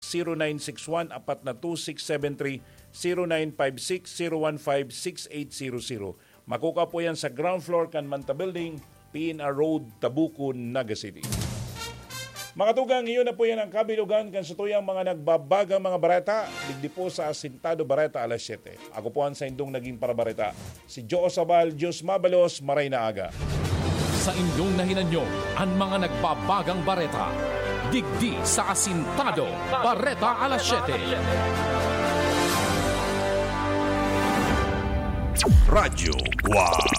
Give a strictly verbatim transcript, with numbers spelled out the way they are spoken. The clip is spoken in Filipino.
zero nine six one apat na two six seven three zero nine five six zero one five six eight zero zero. Makuka po yan sa ground floor kan Manta Building, P N R Road, Tabuco, Naga City. Makatugang, iyon na po yan ang kabilugan kan sa tuyang mga nagbabagang mga bareta, digdi po sa Asintado Bareta alas siyete. Ako po ang sa indong naging parabareta. Si Joe Sabal, Diyos Mabalos, Maray na Aga. Sa inyong nahinanyo, ang mga nagbabagang bareta, digdi sa Asintado Bareta alas siyete. Radyo Guam.